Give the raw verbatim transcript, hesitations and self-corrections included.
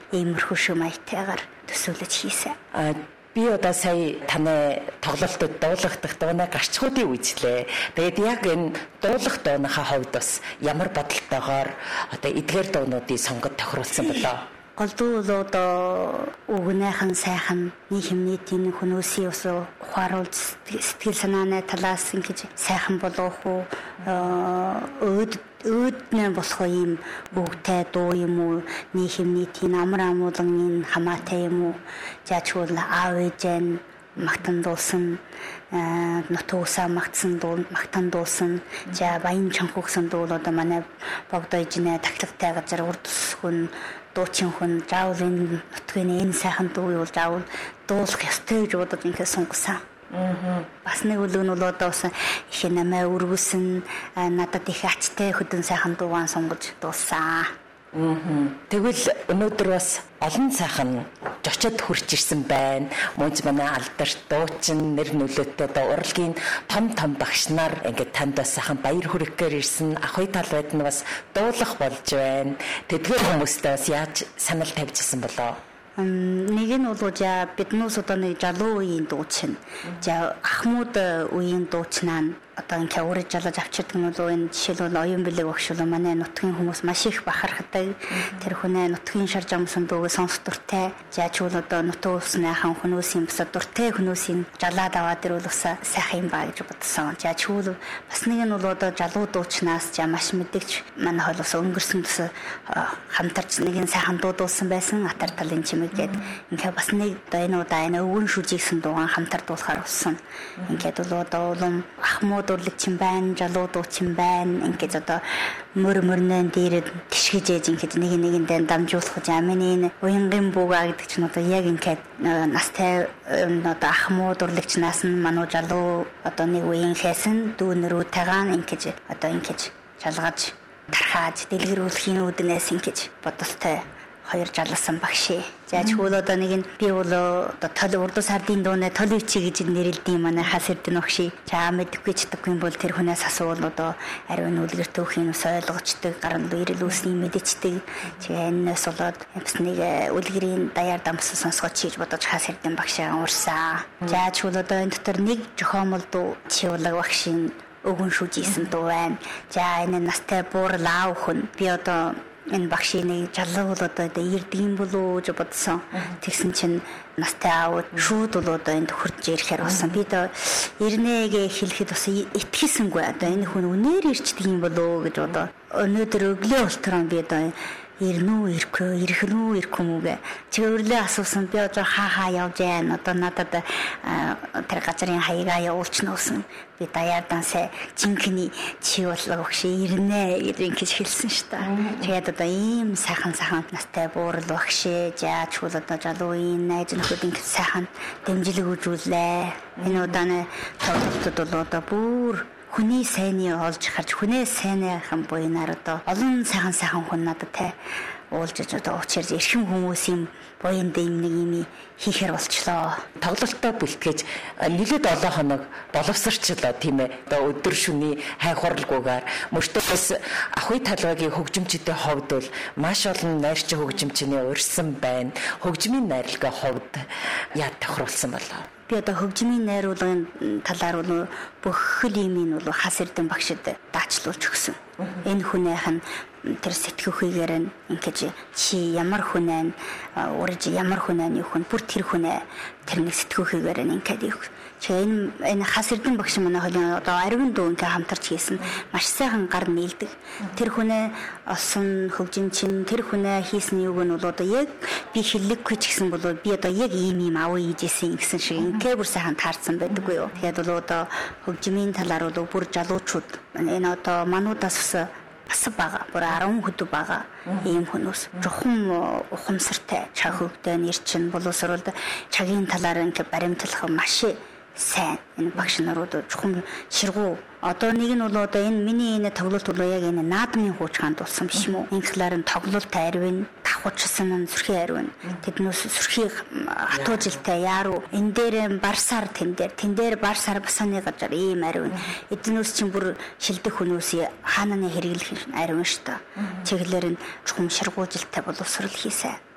иймэрхүү шиг маягтайгаар төсөөлөж хийсэн. Би одоо сая таны тоглолтод дуулагдах дуунаа гарчхуудыг үзлээ. Тэгээд яг энэ дуулах дууныхаа хувьд бас ямар бодолтойгоор одоо эдгээр дуунуудыг сонгож тохируулсан болоо? Голдуу бол одоо үгнийхэн сайхан нийгэм нийтийн хүмүүсийн ус ухааруулж сэтгэл санааны талаас ингэж сайхан болгох уу өөд өөднө болох юм бүгдээ дуу юм уу нийгэм нийтийн амар амуулгын хамаатай юм уу жаачвал аав ээжэн магтан дуусан нутуусаа магтсан дуу магтан дуусан за баян чанхуугсан дуу одоо манай богдойжнэ тахлагтай газар урд тусгүн дуучин хүн заавал энэ нутгийн энэ сайхан дуу юу заавал дуулах ёстой гэж бодож ингээд сунгасан. Аа. Бас нэг үл нь бол одоо бас их намаа өргөсөн надад их ачтай хөдөн сайхан дуугаан сонгож дуулсан. Аа. Тэгвэл өнөөдөр бас олон сайхан жочод хурж ирсэн байна. Мөнч манай алдарт дуучин нэр нөлөөтэй одоо урлагийн том том багш нар ингээд танд бас сайхан баяр хүргэхээр ирсэн ах үй талбайд нь бас дуулах болж байна. Тэдгээр хүмүүстээ бас яаж санал тавьж ирсэн болоо? Нэг нь бол за биднээс одоо нэг жалуу үеийн дуучин. За ахмууд үеийн дуучнаа одоо ингээ ураж жалаж авчирдаг нь бол энэ жишээлбэл оюун билег багшуул манай нутгийн хүмүүс маш их бахархдаг. Тэр хүнээ нутгийн шар жамсан дууг сонсох дуртай. Заачвал одоо нутгийн усныхан хүмүүсийн бас дуртай хүмүүсийн жалаад аваад ирвэл бас сайхан юм ба гэж бодсон. Заачвал бас нэг нь бол одоо жалуу дуучнаас за маш мэддэгч манай хол бас өнгөрсөн бас хамтарч нэгэн сайхан дуудуулсан байсан. Атар талын чимэг гээд ингээ бас нэг одоо энэ удаа энэ өвгөн шүжигсэн дуугаан хамтар дуулахаар болсон. Ингээд бол одоо улам ахмууд урлагчин байна, жалуу дуучин байна. Ингээд одоо мөр мөрнэн дээр тишгэж ээж ингээд нэг нэгэндээ дамжуулах гэж амины энэ уянгийн буугаа гэдэг чинь одоо яг ингээд настай одоо ахмууд урлагчнаас нь мануу жалуу одоо нэг уян хэсэн дүүнрүүтэйгаан ингээд одоо ингээд шалгаж тархааж дэлгэрүүлэхийн үүднээс ингээд бодолтой хоёр жалсан багшээ. Зааж хөл одоо нэг нь би бол одоо тол урд сардын дууны толөвчи гэж нэрлэдэг манай хас эрдэнэ багший. За мэдгүй ч гэдэггүй бол тэр хүнээс асуувал одоо ариун үлгэр төөхийг ус ойлгочдөг, гарын ирэл үүсний мэдчихдэг. Тэгээ энэс болоод бас нэг үлгэрийн даяар дамсан сонсгоч хийж бодож хас эрдэнэ багшаа уурсан. Зааж хөл одоо энэ дотор нэг жохомол дуу чивлаг багшийн өвгөн шүжижсэн дуу байна. За энэ настай буур лав хүн би одоо энэ багшийн жалуу бол одоо ирдгийм болоо гэж бодсон. Тэгсэн чинь настай аав шүүд бол одоо энд хурж ирэхээр болсон. Би одоо ирнэгээ хэлэхэд бас итгэсэнгүй. Одоо энэ хүн үнээр ирчдэг юм болоо гэж одоо өнөөдөр өглөө болтороо би одоо ирнүү ирэхгүй ирэхнүү ирэхгүй мүгэ чи өрлөө асуусан би одоо хаа хаа явж яана одоо надад тэр газрын хаягаа явуулчихна гэсэн би даяардаасаа жинхний чи болоо багшээ ирнэ гэж хэлсэн шүү дээ. Тэгээд одоо ийм сайхан сайхан настай буурал багшээ жаач хул одоо жалуугийн найз нөхөд ингэ сайхан дэмжлэг үзүүлээ. Энэ удааны тоглолтод бол одоо бүр хүний сайныг олж харж хүнээ сайнайхан буйнаар одоо олон сайхан сайхан хүн надад те уулж одоо уучирж эрхэм хүмүүсийн буян дэм нэг юм хийхэр болчлоо. Тоглолтоо бүлтгэж нэлээд олон хоног боловсрчлоо тийм ээ. Одоо өдөр шөний хайхварлгүйгээр мөртөөс ах үй талбайгийн хөгжимчдийн хувьд бол маш олон найрчин хөгжимчний урьсан байна. Хөгжмийн найрлагын хувьд яа тохируулсан болоо? Би одоо хөгжмийн найруулгын талаар бол бүх юмыг бол хас эрдэнэ багшид даачлуулж өгсөн. Энэ хүнийх нь тэр сэтгэхүйгээр нь ингэж чи ямар хүнээ урж ямар хүнээ юу хүн бүр тэр хүнээ тэр нэг сэтгэхүйгээр нь ингэж юу чи энэ энэ хас эрдэнэ багш манай хоолын одоо ариун дуу ингээ хамтарч хийсэн маш сайхан гар нийлдэг. Тэр хүнээ олсон хөгжимчин тэр хүнээ хийсэн юуг нь бол одоо яг би хэллэггүй ч гэсэн бол би одоо яг ийм ийм аваа хийжсэн гэсэн шиг ингээ бүр сайхан таарсан байдаггүй юу. Тэгээд бол одоо хөгжмийн талаар бол бүр жалуучууд энэ одоо мануудаас бас бага бүр арван хөдөө бага ийм хүмүүс жухам ухамсартай чаг хөвдөө нэр чинь боловсрол чагийн талаар ингээ баримтлах маш сайн энэ багш нарууд чухам ширгүү одоо нэг нь бол одоо энэ миний энэ тоглолт бол яг энэ наадмын хуучгаанд болсон биш юм уу? Энэ талаар нь тоглолт ариун давхучсан нь сүрхий ариун тэднээс сүрхий хатуужилтай яаруу энэ дээр барсаар тэн дээр тэн дээр барсаар басаны газар ийм ариун эднээс чинь бүр шилдэх хүмүүсийн хаананы хэрэглэх ариун шүү дээ. Чиглэлээр нь чухам ширгуужилтай боловсрал хийсэн.